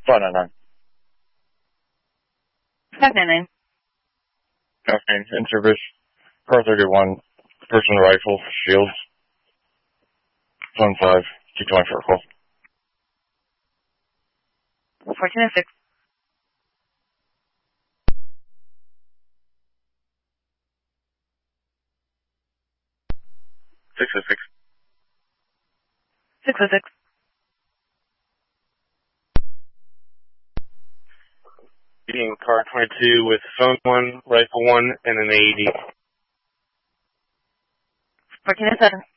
599. 599. Okay, in service. Car 31, person rifle, shields. Zone 5, keep going for a call. 1406. Six. 606. Being car 22 with phone 1, rifle 1, and an AED. 1407.